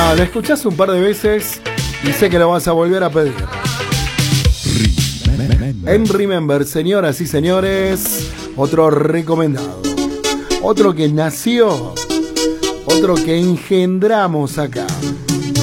No, lo escuchás un par de veces y sé que lo vas a volver a pedir. En Remember, señoras y señores, otro recomendado. Otro que nació, otro que engendramos acá.